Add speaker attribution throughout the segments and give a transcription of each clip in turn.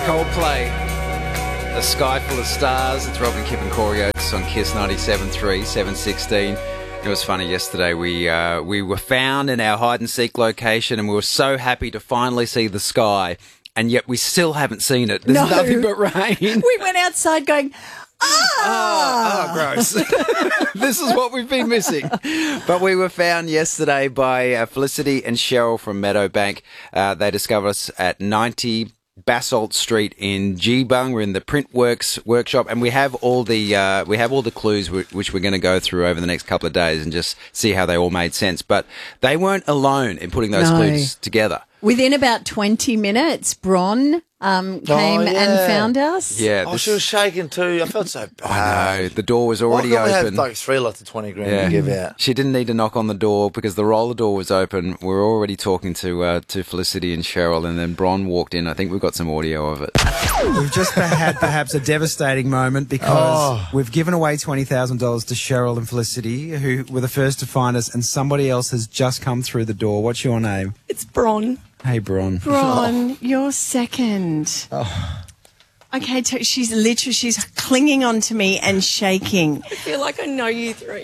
Speaker 1: Coldplay, The Sky Full of Stars. It's Robin, Kip and Corey Oates on KISS 97.3, 7:16. It was funny yesterday. We were found in our hide-and-seek location and we were so happy to finally see the sky, and yet we still haven't seen it. There's nothing but rain.
Speaker 2: We went outside going,
Speaker 1: gross. This is what we've been missing. But we were found yesterday by Felicity and Cheryl from Meadowbank. They discovered us at 90 Basalt Street in Geebung. We're in the Printworks workshop, and we have all the clues which we're going to go through over the next couple of days and just see how they all made sense. But they weren't alone in putting those clues together.
Speaker 2: Within about 20 minutes, Bron came and found us.
Speaker 1: Yeah,
Speaker 3: she was shaking too. I felt so bad.
Speaker 1: I know. The door was already open.
Speaker 3: We had like 3 lots of 20 grand to give out.
Speaker 1: She didn't need to knock on the door because the roller door was open. We were already talking to Felicity and Cheryl, and then Bron walked in. I think we've got some audio of it.
Speaker 4: We've just had perhaps a devastating moment because we've given away $20,000 to Cheryl and Felicity, who were the first to find us, and somebody else has just come through the door. What's your name?
Speaker 5: It's Bron.
Speaker 1: Hey, Bron.
Speaker 2: Bron, you're second. Okay, she's clinging onto me and shaking.
Speaker 5: I feel like I know you three.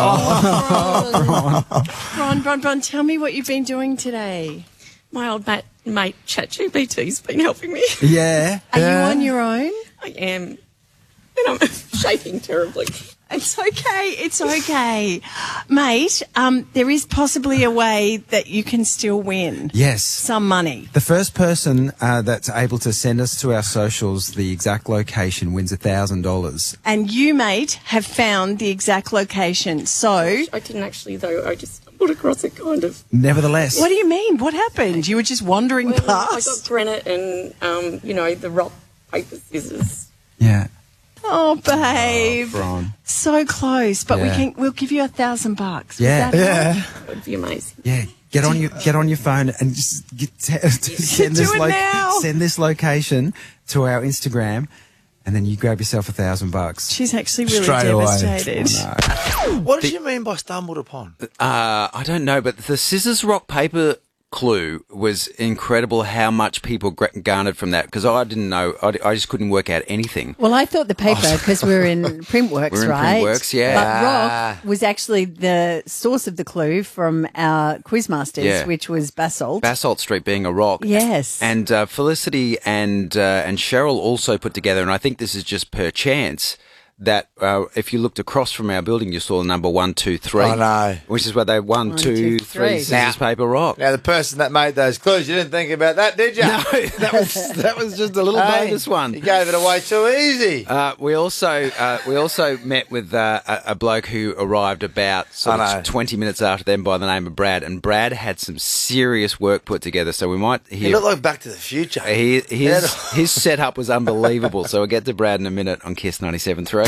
Speaker 2: Bron, tell me what you've been doing today.
Speaker 5: My old mate ChatGPT's been helping me.
Speaker 4: Yeah.
Speaker 2: Are you on your own?
Speaker 5: I am. And I'm shaking terribly.
Speaker 2: It's okay. Mate, there is possibly a way that you can still win.
Speaker 4: Yes.
Speaker 2: Some money.
Speaker 4: The first person that's able to send us to our socials the exact location wins $1,000.
Speaker 2: And you, mate, have found the exact location. So
Speaker 5: I didn't actually, though. I just stumbled across it, kind of.
Speaker 4: Nevertheless.
Speaker 2: What do you mean? What happened? You were just wandering past?
Speaker 5: I got granite and, the rock, paper, scissors.
Speaker 4: Yeah.
Speaker 2: Oh, babe.
Speaker 4: Bron.
Speaker 2: So close, but we'll give you $1,000.
Speaker 4: Yeah.
Speaker 5: That would be amazing.
Speaker 4: Yeah. Get on your phone and just send this location to our Instagram, and then you grab yourself $1,000.
Speaker 2: She's actually really
Speaker 4: Straight
Speaker 2: devastated.
Speaker 4: Oh, no.
Speaker 3: What did you mean by stumbled upon?
Speaker 1: I don't know, but the scissors, rock, paper clue was incredible how much people garnered from that, because I didn't know. I just couldn't work out anything.
Speaker 2: Well, I thought the paper, because we're in Printworks,
Speaker 1: We're in
Speaker 2: right?
Speaker 1: Printworks, yeah.
Speaker 2: But rock was actually the source of the clue from our Quizmasters, which was Basalt.
Speaker 1: Basalt Street being a rock.
Speaker 2: Yes.
Speaker 1: And Felicity and Cheryl also put together, and I think this is just per chance, that if you looked across from our building, you saw the number 1, 2, 3.
Speaker 3: I know.
Speaker 1: Which is where they 1, 2, 3, scissors, paper, rock.
Speaker 3: Now, the person that made those clues, you didn't think about that, did you?
Speaker 1: No, that was just a little bonus one.
Speaker 3: You gave it away too easy.
Speaker 1: We also met with a bloke who arrived about 20 minutes after them by the name of Brad, and Brad had some serious work put together. So we might hear.
Speaker 3: He looked like Back to the Future.
Speaker 1: His setup was unbelievable. So we'll get to Brad in a minute on KISS 97.3.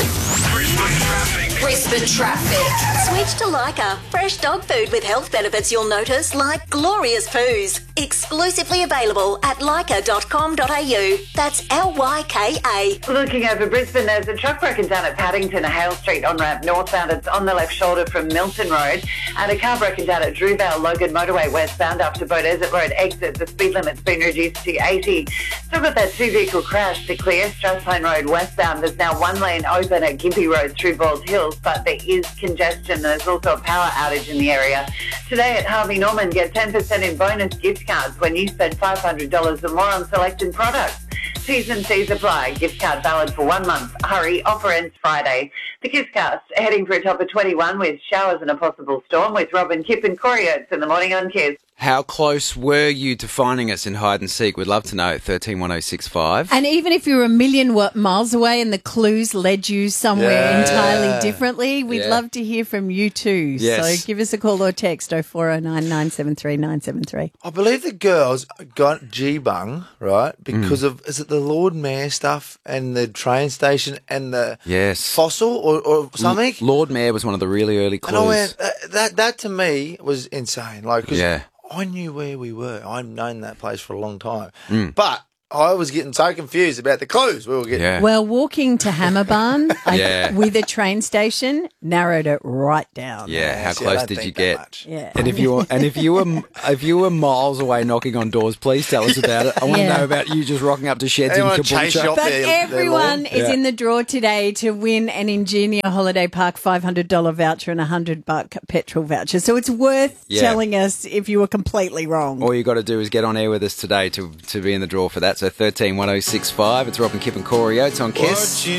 Speaker 6: Brisbane Traffic. Switch to Lyca. Fresh dog food with health benefits you'll notice, like glorious poos. Exclusively available at lyca.com.au. That's Lyka.
Speaker 7: Looking over Brisbane, there's a truck broken down at Paddington, Hale Street on-ramp northbound. It's on the left shoulder from Milton Road. And a car broken down at Drewvale Logan Motorway westbound after Beaudesert Road exit. The speed limit's been reduced to 80. Still got that 2-vehicle crash to clear. Strathpine Road westbound. There's now 1 lane open at Gympie Road through Balls Hills, but there is congestion. There's also a power outage in the area. Today at Harvey Norman, get 10% in bonus gift cards when you spend $500 or more on selected products. T's and C's apply. Gift card valid for 1 month. Hurry, offer ends Friday. The KISScast heading for a top of 21 with showers and a possible storm with Robin, Kip and Corey Oates in the morning on KISS.
Speaker 1: How close were you to finding us in hide and seek? We'd love to know. 131065.
Speaker 2: And even if you were a million miles away and the clues led you somewhere entirely differently, we'd love to hear from you too.
Speaker 1: Yes.
Speaker 2: So give us a call or text 0409 973 973.
Speaker 3: I believe the girls got Geebung, right, because of, is it the Lord Mayor stuff and the train station and the fossil or something?
Speaker 1: Lord Mayor was one of the really early clues.
Speaker 3: And I went, that to me was insane. Like, 'cause I knew where we were. I've known that place for a long time. But I was getting so confused about the clues we were getting.
Speaker 1: Yeah.
Speaker 2: Well, walking to Hammerbarn with a train station narrowed it right down.
Speaker 1: Yeah, how
Speaker 3: See,
Speaker 1: close
Speaker 3: I don't
Speaker 1: did you
Speaker 3: think
Speaker 1: get?
Speaker 3: that much.
Speaker 2: Yeah.
Speaker 1: And if you were miles away knocking on doors, please tell us about it. I want to know about you just rocking up to sheds
Speaker 3: Anyone
Speaker 1: in
Speaker 3: chase you
Speaker 1: Caboolture.
Speaker 3: up
Speaker 2: But
Speaker 3: their
Speaker 2: everyone
Speaker 3: lawn?
Speaker 2: is in the draw today to win an Ingenia Holiday Park $500 voucher and a $100 petrol voucher. So it's worth telling us if you were completely wrong.
Speaker 1: All you got to do is get on air with us today to be in the draw for that. So 13 1065. It's Rob and Kip and Corey Oates on KISS.